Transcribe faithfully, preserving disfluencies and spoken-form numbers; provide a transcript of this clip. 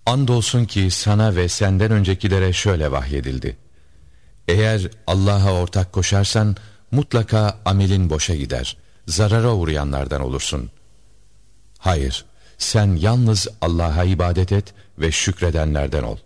Andolsun ki sana ve senden öncekilere şöyle vahyedildi: eğer Allah'a ortak koşarsan mutlaka amelin boşa gider, zarara uğrayanlardan olursun. Hayır, sen yalnız Allah'a ibadet et ve şükredenlerden ol.